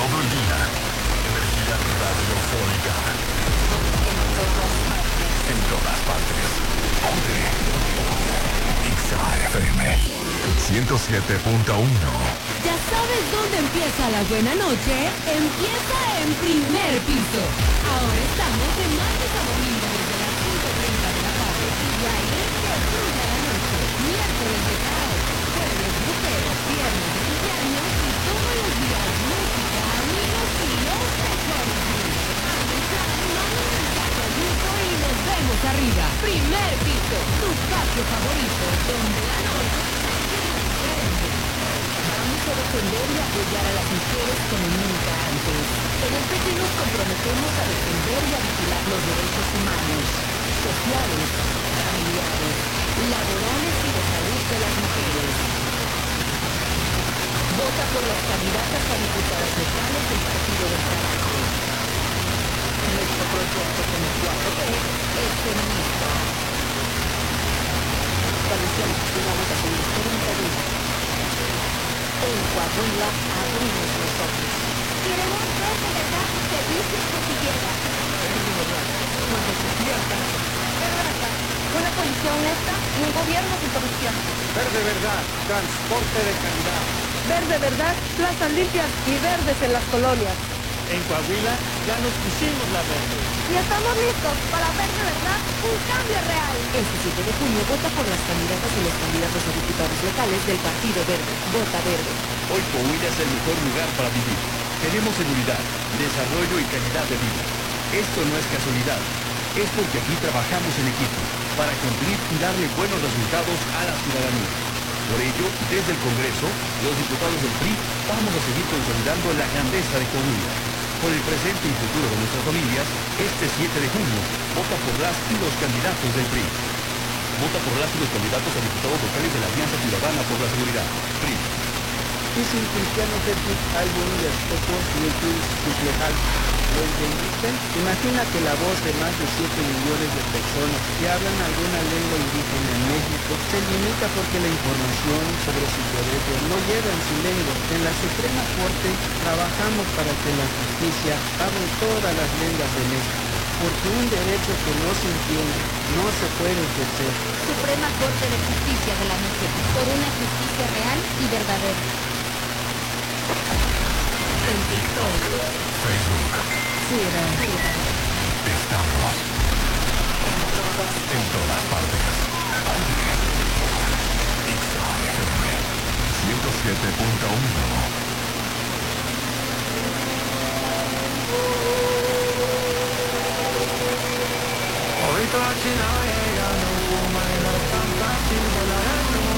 todo el día. Energía radiofónica. En todas partes. Ponte. Exa FM 107.1. ¿Ya sabes dónde empieza la buena noche? Empieza en Primer Piso. Ahora estamos de martes a domingo desde las 5:30 de la tarde. Y ahí que fluya la noche. Miércoles de caos, jueves buceo, viernes de cumpleaños y todos los días música, amigos y los mejores días. Manda un mensaje al grupo y nos vemos arriba. Primer Piso, tu espacio favorito, donde la noche vamos a defender y apoyar a las mujeres como nunca antes. En el PT nos comprometemos a defender y a vigilar los derechos humanos, sociales, familiares, laborales y de salud de las mujeres. Vota por las candidatas a diputadas locales del Partido del Trabajo. Nuestro proyecto como 4P es feminista. Coalición Nacional de Feministas Internas. En Coahuila abrimos los ojos. Queremos ver de verdad servicios cordillera. Porque se pierda. Una policía honesta y un gobierno sin corrupción. Verde verdad, transporte de calidad. Verde verdad, plazas limpias y verdes en las colonias. En Coahuila ya nos pusimos la verde. Y estamos listos para ver de verdad un cambio real. Este 7 de junio vota por las candidatas y los candidatos a diputados locales del Partido Verde. Vota Verde. Hoy Coahuila es el mejor lugar para vivir. Tenemos seguridad, desarrollo y calidad de vida. Esto no es casualidad. Es porque aquí trabajamos en equipo para cumplir y darle buenos resultados a la ciudadanía. Por ello, desde el Congreso, los diputados del PRI vamos a seguir consolidando la grandeza de Coahuila. Por el presente y futuro de nuestras familias, este 7 de junio, vota por las y los candidatos del PRI. Vota por las y los candidatos a diputados locales de la Alianza Ciudadana por la Seguridad. PRI. Dice el cristiano que hay un de pocos y el legal. ¿Lo entendiste? Imagina que la voz de más de 7 millones de personas que hablan alguna lengua indígena en México se limita porque la información sobre sus derechos no llega en su lengua. En la Suprema Corte trabajamos para que la justicia hable todas las lenguas de México, porque un derecho que no se entiende no se puede ejercer. Suprema Corte de Justicia de la Mujer. Por una justicia real y verdadera. En TikTok, Facebook. Twitter, Estamos en todas partes. Exa FM 107.1. Hoy toda China llega